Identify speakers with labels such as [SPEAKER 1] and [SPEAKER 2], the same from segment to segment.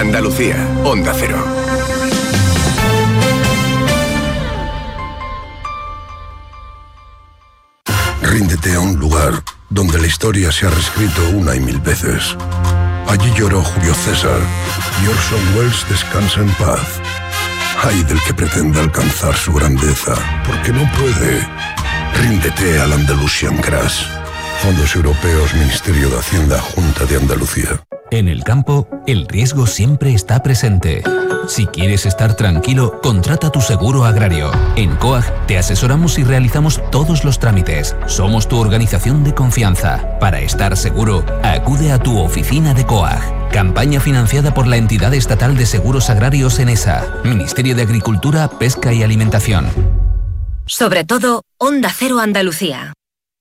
[SPEAKER 1] Andalucía, Onda Cero.
[SPEAKER 2] Ríndete a un lugar donde la historia se ha reescrito una y mil veces. Allí lloró Julio César y Orson Welles descansa en paz. Ay del que pretenda alcanzar su grandeza, porque no puede. Ríndete al Andalusian Crash. Fondos Europeos, Ministerio de Hacienda, Junta de Andalucía.
[SPEAKER 3] En el campo, el riesgo siempre está presente. Si quieres estar tranquilo, contrata tu seguro agrario. En COAG te asesoramos y realizamos todos los trámites. Somos tu organización de confianza. Para estar seguro, acude a tu oficina de COAG. Campaña financiada por la Entidad Estatal de Seguros Agrarios ENESA, Ministerio de Agricultura, Pesca y Alimentación.
[SPEAKER 4] Sobre todo, Onda Cero Andalucía.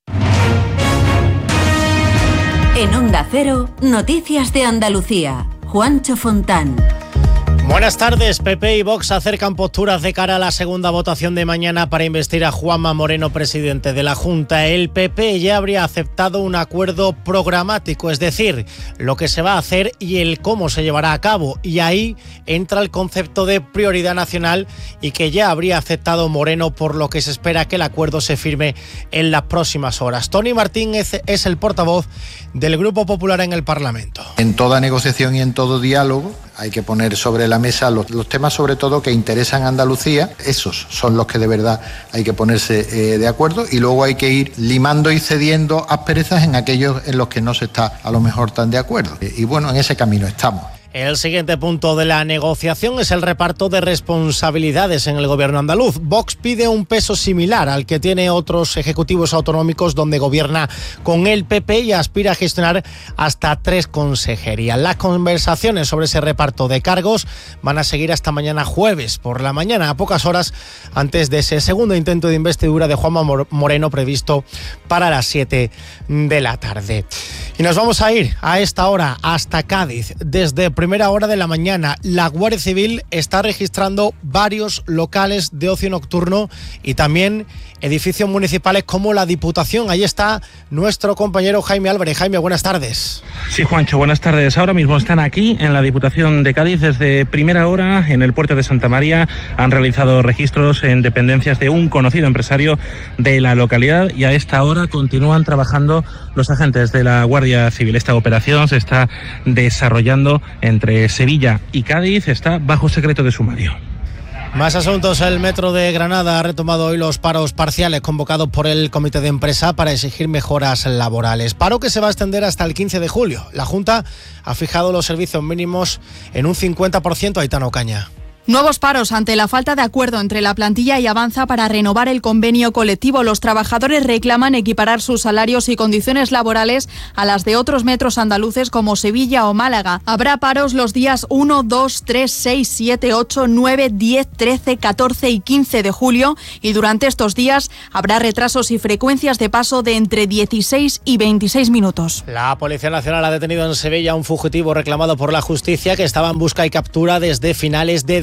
[SPEAKER 5] En Onda Cero, Noticias de Andalucía. Juancho Fontán.
[SPEAKER 6] Buenas tardes. PP y Vox acercan posturas de cara a la segunda votación de mañana para investir a Juanma Moreno presidente de la Junta. El PP ya habría aceptado un acuerdo programático, es decir, lo que se va a hacer y el cómo se llevará a cabo. Y ahí entra el concepto de prioridad nacional y que ya habría aceptado Moreno, por lo que se espera que el acuerdo se firme en las próximas horas. Tony Martín es el portavoz del Grupo Popular en el Parlamento.
[SPEAKER 7] En toda negociación y en todo diálogo hay que poner sobre la mesa los temas sobre todo que interesan a Andalucía. Esos son los que de verdad hay que ponerse de acuerdo, y luego hay que ir limando y cediendo asperezas en aquellos en los que no se está a lo mejor tan de acuerdo. Y bueno, en ese camino estamos.
[SPEAKER 6] El siguiente punto de la negociación es el reparto de responsabilidades en el gobierno andaluz. Vox pide un peso similar al que tiene otros ejecutivos autonómicos donde gobierna con el PP y aspira a gestionar hasta 3 consejerías. Las conversaciones sobre ese reparto de cargos van a seguir hasta mañana jueves por la mañana, a pocas horas antes de ese segundo intento de investidura de Juanma Moreno previsto para las 7 de la tarde. Y nos vamos a ir a esta hora hasta Cádiz. Desde primera hora de la mañana, la Guardia Civil está registrando varios locales de ocio nocturno y también edificios municipales como la Diputación. Ahí está nuestro compañero Jaime Álvarez. Jaime, buenas tardes.
[SPEAKER 8] Sí, Juancho, buenas tardes. Ahora mismo están aquí en la Diputación de Cádiz. Desde primera hora en el puerto de Santa María han realizado registros en dependencias de un conocido empresario de la localidad y a esta hora continúan trabajando los agentes de la Guardia Civil. Esta operación se está desarrollando entre Sevilla y Cádiz, está bajo secreto de sumario.
[SPEAKER 6] Más asuntos. El Metro de Granada ha retomado hoy los paros parciales convocados por el Comité de Empresa para exigir mejoras laborales. Paro que se va a extender hasta el 15 de julio. La Junta ha fijado los servicios mínimos en un 50%. Aitana Ocaña.
[SPEAKER 9] Nuevos paros ante la falta de acuerdo entre la plantilla y Avanza para renovar el convenio colectivo. Los trabajadores reclaman equiparar sus salarios y condiciones laborales a las de otros metros andaluces como Sevilla o Málaga. Habrá paros los días 1, 2, 3, 6, 7, 8, 9, 10, 13, 14 y 15 de julio y durante estos días habrá retrasos y frecuencias de paso de entre 16 y 26 minutos.
[SPEAKER 6] La Policía Nacional ha detenido en Sevilla a un fugitivo reclamado por la justicia que estaba en busca y captura desde finales de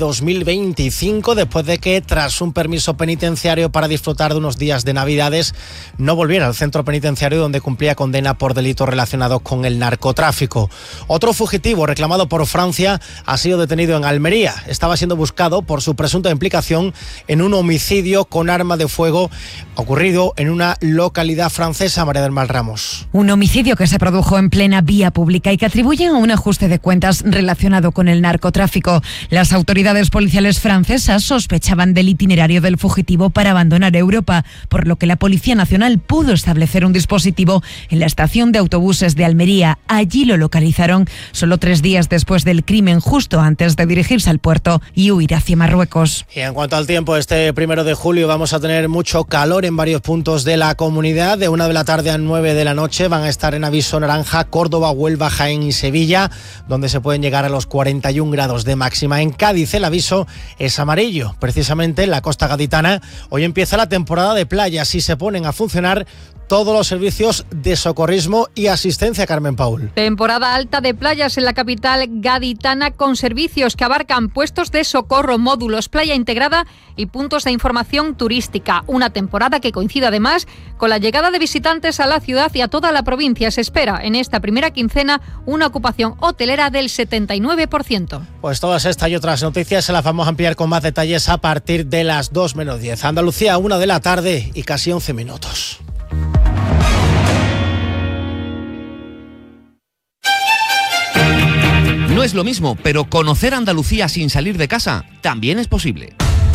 [SPEAKER 6] 2025, después de que, tras un permiso penitenciario para disfrutar de unos días de Navidades, no volviera al centro penitenciario donde cumplía condena por delitos relacionados con el narcotráfico. Otro fugitivo reclamado por Francia ha sido detenido en Almería. Estaba siendo buscado por su presunta implicación en un homicidio con arma de fuego ocurrido en una localidad francesa. María del Mal Ramos.
[SPEAKER 10] Un homicidio que se produjo en plena vía pública y que atribuyen a un ajuste de cuentas relacionado con el narcotráfico. Las autoridades policiales francesas sospechaban del itinerario del fugitivo para abandonar Europa, por lo que la Policía Nacional pudo establecer un dispositivo en la estación de autobuses de Almería. Allí lo localizaron solo 3 días después del crimen, justo antes de dirigirse al puerto y huir hacia Marruecos.
[SPEAKER 6] Y en cuanto al tiempo, este 1 de julio vamos a tener mucho calor en varios puntos de la comunidad. De 1 de la tarde a 9 de la noche van a estar en aviso naranja Córdoba, Huelva, Jaén y Sevilla, donde se pueden llegar a los 41 grados de máxima. En Cádiz el aviso es amarillo. Precisamente en la costa gaditana hoy empieza la temporada de playas y se ponen a funcionar todos los servicios de socorrismo y asistencia, Carmen Paul.
[SPEAKER 1] Temporada alta de playas en la capital gaditana con servicios que abarcan puestos de socorro, módulos, playa integrada y puntos de información turística. Una temporada que coincide además con la llegada de visitantes a la ciudad y a toda la provincia. Se espera en esta primera quincena una ocupación hotelera del 79%.
[SPEAKER 6] Pues todas estas y otras noticias se las vamos a ampliar con más detalles a partir de las 2:10. Andalucía, 1 de la tarde y casi 11 minutos.
[SPEAKER 11] No es lo mismo, pero conocer Andalucía sin salir de casa también es posible.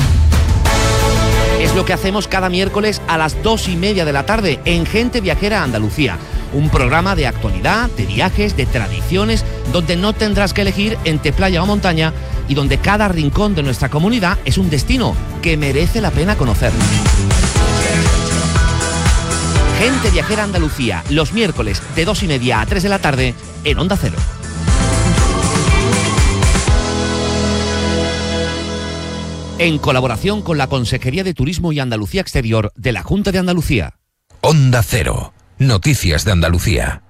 [SPEAKER 11] Es lo que hacemos cada miércoles a las 2:30 de la tarde en Gente Viajera Andalucía. Un programa de actualidad, de viajes, de tradiciones, donde no tendrás que elegir entre playa o montaña y donde cada rincón de nuestra comunidad es un destino que merece la pena conocer. Gente Viajera Andalucía, los miércoles de 2:30 a 3 de la tarde en Onda Cero. En colaboración con la Consejería de Turismo y Andalucía Exterior de la Junta de Andalucía.
[SPEAKER 3] Onda Cero. Noticias de Andalucía.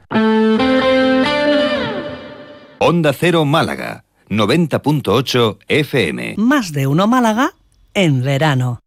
[SPEAKER 12] Onda Cero Málaga, 90.8 FM.
[SPEAKER 13] Más de uno Málaga en verano.